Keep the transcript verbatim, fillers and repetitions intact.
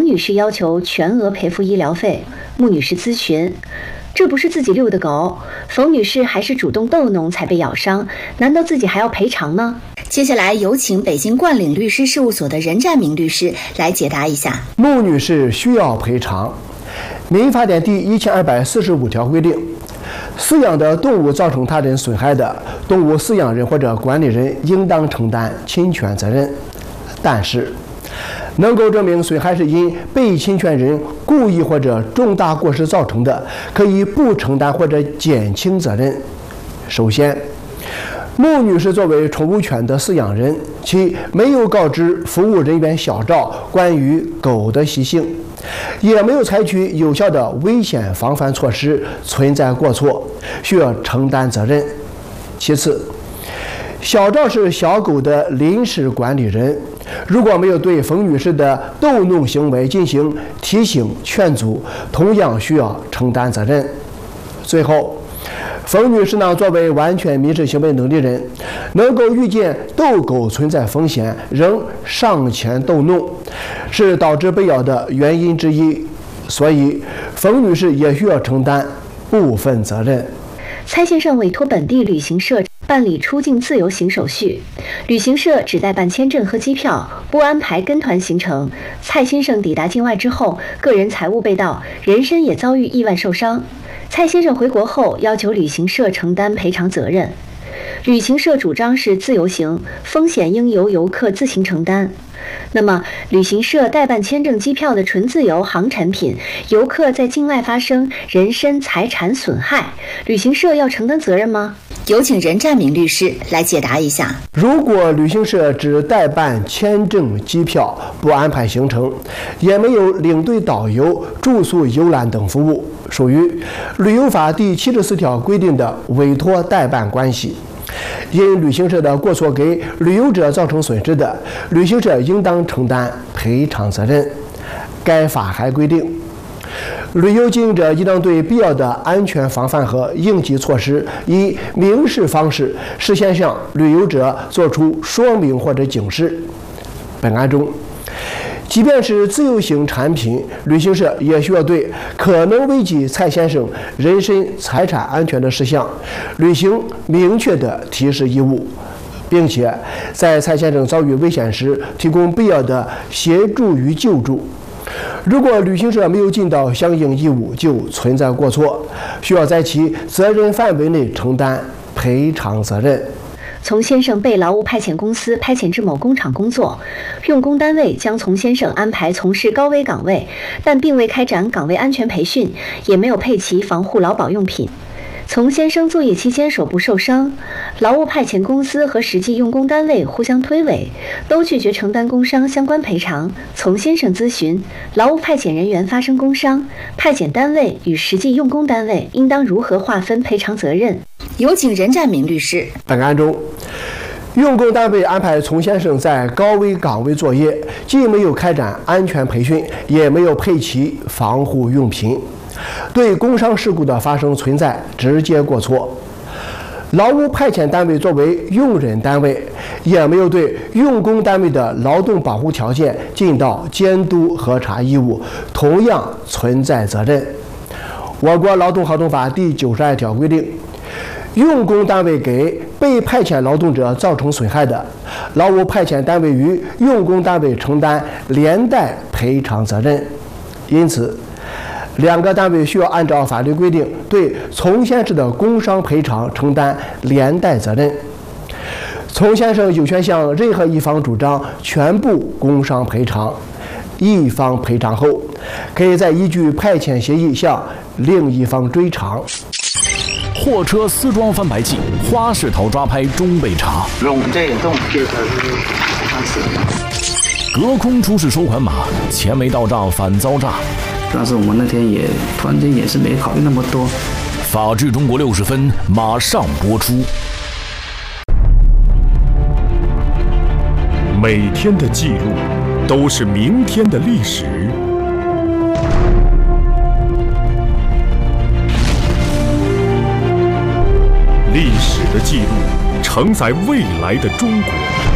冯女士要求全额赔付医疗费，穆女士咨询。这不是自己遛的狗，冯女士还是主动逗弄才被咬伤，难道自己还要赔偿吗？接下来有请北京冠岭律师事务所的任占明律师来解答一下。 穆女士需要赔偿。民法典第一千二百四十五条规定，饲养的动物造成他人损害的，动物饲养人或者管理人应当承担侵权责任。但是，能够证明损害是因被侵权人故意或者重大过失造成的，可以不承担或者减轻责任。首先，穆女士作为宠物犬的饲养人，其没有告知服务人员小赵关于狗的习性，也没有采取有效的危险防范措施，存在过错，需要承担责任。其次，小赵是小狗的临时管理人，如果没有对冯女士的逗弄行为进行提醒劝阻，同样需要承担责任。最后，冯女士呢，作为完全民事行为能力人，能够预见逗狗存在风险，仍上前逗弄，是导致被咬的原因之一，所以冯女士也需要承担部分责任。 蔡先生委托本地旅行社办理出境自由行手续，旅行社只代办签证和机票，不安排跟团行程。蔡先生抵达境外之后，个人财物被盗，人身也遭遇意外受伤。蔡先生回国后要求旅行社承担赔偿责任。旅行社主张是自由行，风险应由游客自行承担。那么，旅行社代办签证、机票的纯自由航产品，游客在境外发生人身财产损害，旅行社要承担责任吗？有请任占明律师来解答一下。 如果旅行社只代办签证、机票，不安排行程，也没有领队、导游、住宿、游览等服务，属于旅游法第七十四条规定的委托代办关系。因旅行社的过错给旅游者造成损失的，旅行社应当承担赔偿责任。该法还规定，旅游经营者应当对必要的安全防范和应急措施，以明示方式事先向旅游者作出说明或者警示。本案中，即便是自由行产品，旅行社也需要对可能危及蔡先生人身财产安全的事项履行明确的提示义务，并且在蔡先生遭遇危险时提供必要的协助与救助。如果旅行社没有尽到相应义务，就存在过错，需要在其责任范围内承担赔偿责任。 从先生被劳务派遣公司派遣至某工厂工作，用工单位将从先生安排从事高危岗位，但并未开展岗位安全培训，也没有配齐防护劳保用品。从先生作业期间手部受伤，劳务派遣公司和实际用工单位互相推诿，都拒绝承担工伤相关赔偿。从先生咨询，劳务派遣人员发生工伤，派遣单位与实际用工单位应当如何划分赔偿责任？有请任占明律师。 本案中，用工单位安排从先生在高危岗位作业，既没有开展安全培训，也没有配齐防护用品，对工伤事故的发生存在直接过错。劳务派遣单位作为用人单位，也没有对用工单位的劳动保护条件尽到监督核查义务，同样存在责任。我国劳动合同法第九十二条规定，用工单位给被派遣劳动者造成损害的，劳务派遣单位与用工单位承担连带赔偿责任。因此，两个单位需要按照法律规定对从先生的工伤赔偿承担连带责任。从先生有权向任何一方主张全部工伤赔偿，一方赔偿后，可以再依据派遣协议向另一方追偿。 货车丝装翻白器，花式头抓拍中备查。 用这个动就是隔空出示收款码，钱没到账反遭诈。 但是我们那天也突然间也是没考虑那么多。 法治中国六十分马上播出。 每天的记录都是明天的历史。历史的记录承载未来的中国。